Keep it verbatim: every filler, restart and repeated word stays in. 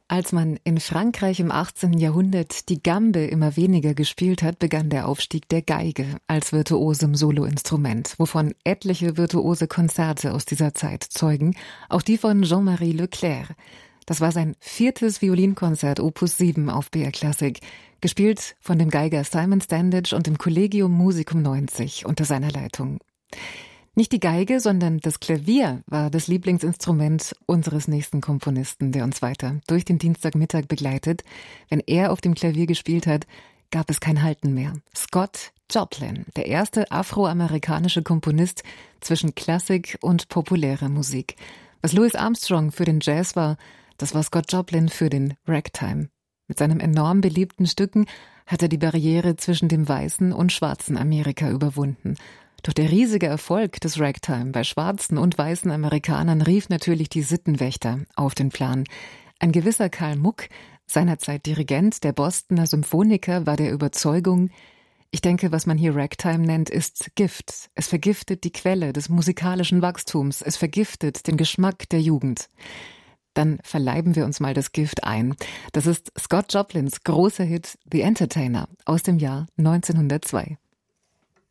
Als man in Frankreich im achtzehnten Jahrhundert die Gambe immer weniger gespielt hat, begann der Aufstieg der Geige als virtuosem Soloinstrument, wovon etliche virtuose Konzerte aus dieser Zeit zeugen, auch die von Jean-Marie Leclerc. Das war sein viertes Violinkonzert Opus sieben auf B R Classic, gespielt von dem Geiger Simon Standage und dem Collegium Musicum neunzig unter seiner Leitung. Nicht die Geige, sondern das Klavier war das Lieblingsinstrument unseres nächsten Komponisten, der uns weiter durch den Dienstagmittag begleitet. Wenn er auf dem Klavier gespielt hat, gab es kein Halten mehr. Scott Joplin, der erste afroamerikanische Komponist zwischen Klassik und populärer Musik. Was Louis Armstrong für den Jazz war, das war Scott Joplin für den Ragtime. Mit seinen enorm beliebten Stücken hat er die Barriere zwischen dem weißen und schwarzen Amerika überwunden. Doch der riesige Erfolg des Ragtime bei schwarzen und weißen Amerikanern rief natürlich die Sittenwächter auf den Plan. Ein gewisser Karl Muck, seinerzeit Dirigent der Bostoner Symphoniker, war der Überzeugung, ich denke, was man hier Ragtime nennt, ist Gift. Es vergiftet die Quelle des musikalischen Wachstums. Es vergiftet den Geschmack der Jugend. Dann verleiben wir uns mal das Gift ein. Das ist Scott Joplins großer Hit The Entertainer aus dem Jahr neunzehnhundertzwei.